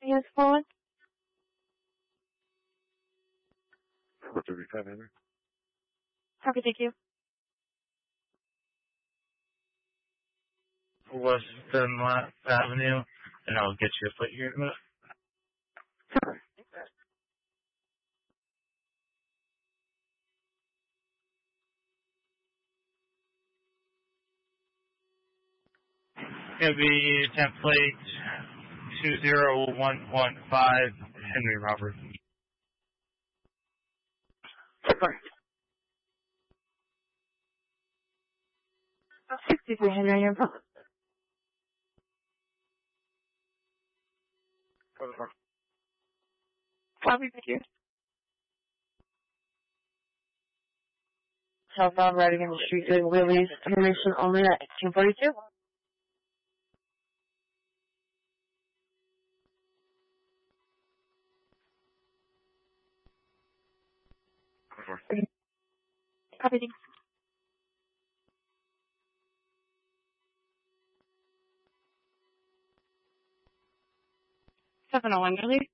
Yes, forward. 435, Henry. Copy, thank you. Western Avenue, and I'll get you a plate here in a minute. Sure. It'll be template 20115, Henry Robert. Sure. 63 Henry, you're wrong. Copy, thank you. Southbound riding in the street doing wheelies, information only at 1842. Copy, thanks. 701, really?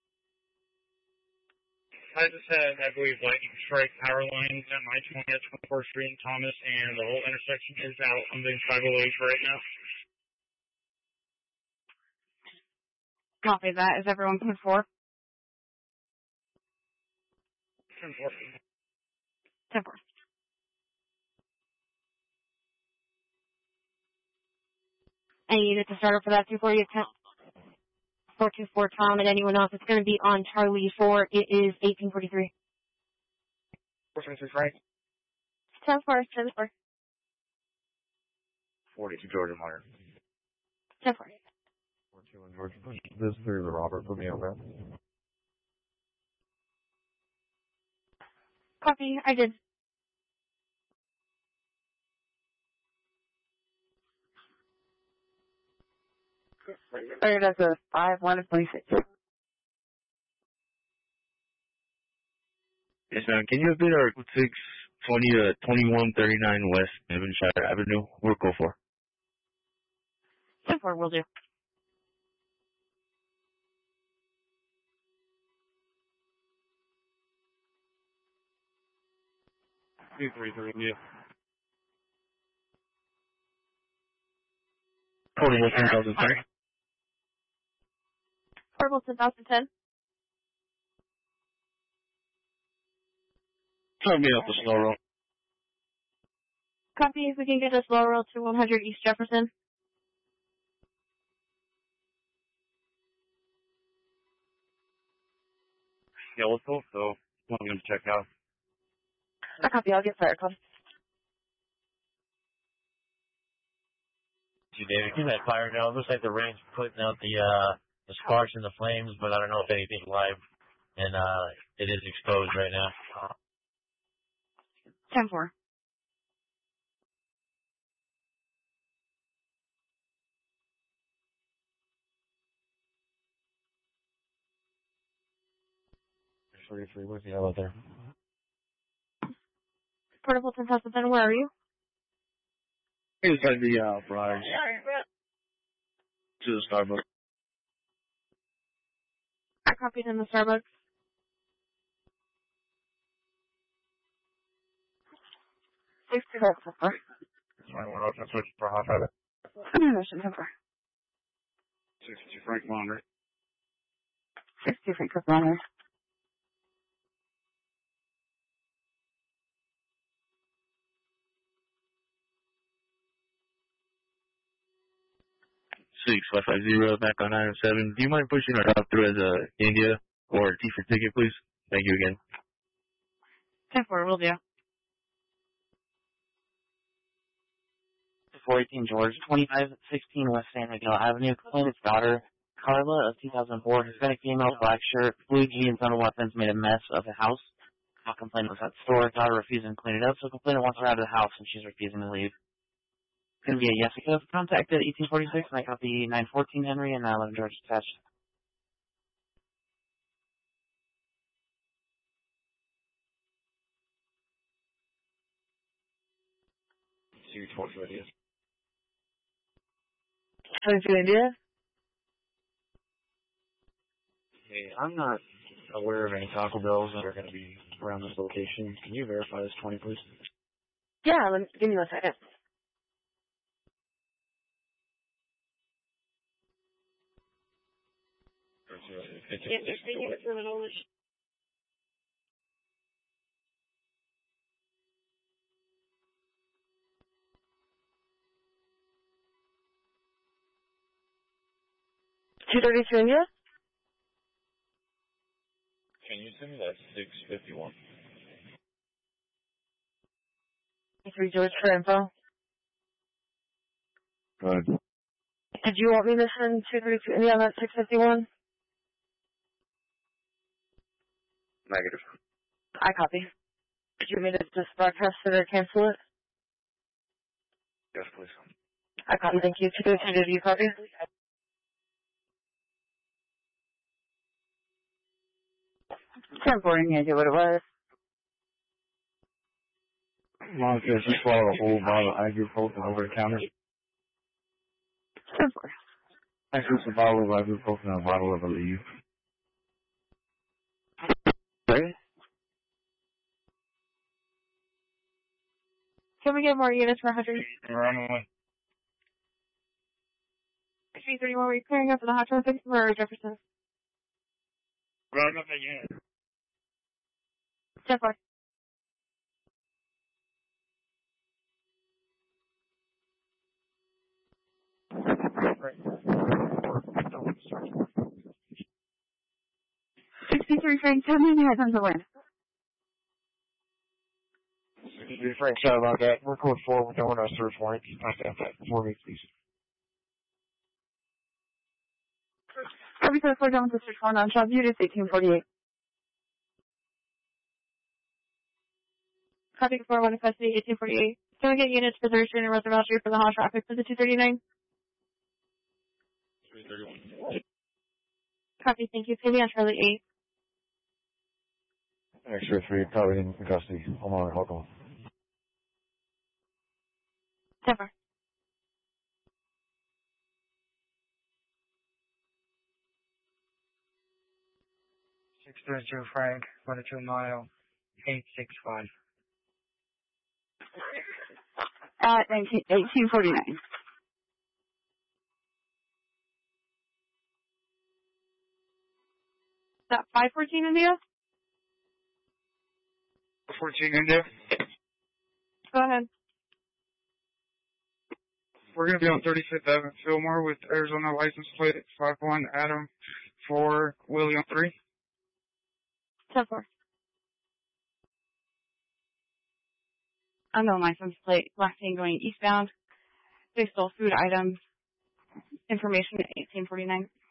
I just had, I believe, lightning strike power lines at my 20th, 24th Street in Thomas, and the whole intersection is out. I'm being 508 right now. Copy that. Is everyone coming for? 10-4. 10-4. And you get to start up for that 240 account. 424 Tom and anyone else. It's going to be on Charlie 4. It is 1843. 423 Frank. 10-4. 10-4. 42 Georgia Meyer. 10-4. 421 Georgia. This is the Robert. Put me on that. Copy. I did. Started as a 5-1-26. Yes, ma'am. Can you update our 620 to 2139 West Devonshire Avenue? We're go for. 10-4 will do. Two, three, yeah. Cody, what's your house, sorry? Purple 2010. Tell me up the slow roll. Copy. If we can get a slow roll to 100 East Jefferson. Yeah, let's go. So, I'm going to check out. I copy. I'll get fire call. David, give that fire now. It looks like the rain's putting out the sparks and the flames, but I don't know if anything's live, and it is exposed right now. 10-4. What's the hell out there? Portable 10,010. Where are you? Inside the Briars. To the Starbucks. I copied in the Starbucks. That's Sorry, we're open switch for half of it. 62 Frank Laundry. 60 Frank Laundry. Six 550 back on 907. Do you mind pushing our top through as India or T for ticket, please? Thank you again. 10-4 will do. 418 George, 2516 West San Miguel Avenue. Complainant's daughter, Carla of 2004, Hispanic female, black shirt, blue jeans, no weapons, made a mess of the house. Complainant was at the store, daughter refusing to clean it up, so complainant wants her out of the house and she's refusing to leave. It's going to be a Jessica contact at 1846, and I got the 914 Henry and 911 George attached. Two 22 ideas. 22 India. Hey, I'm not aware of any Taco Bells that are going to be around this location. Can you verify this 20, please? Yeah, give me 1 second. $232 India? Can you send me that 651? 3 George for info. Go ahead. Did you want me to send 232 India on that 651? Negative. I copy. Did you want me to just broadcast it or cancel it? Yes, please. I copy, thank you. 232, did you copy? 1040, I did what it was. Monica, if you swallow a whole bottle of ibuprofen over the counter, 1040. actually it's a bottle of ibuprofen and a bottle of Aleve. Sorry? Can we get more units for 100? We're on the way. 331, were you clearing up for the hot traffic for Jefferson? Round up that unit. 10-4. Right. 63 Frank, tell me the on the wind. 63 Frank, sorry about that. We're code 4, we're doing our search warrant. Timestamp that for me, please. Copy for the 4 down to search warrant on shop units 1848. Copy for 1 in custody 1848. Can we get units for 3rd Street and Roosevelt Street for the hot traffic for the 239? 331. Copy, thank you. Pay me on Charlie 8. Extra 3, probably in custody. Hold on. 10-4. Frank, 22 mile, 865. At 1849. Is that 514 India? 14 India. Go ahead. We're going to be on 35th Avenue, Fillmore, with Arizona license plate 51 Adam 4 William 3. 10-4. Unknown license plate, last thing going eastbound. They stole food items. Information at 1849.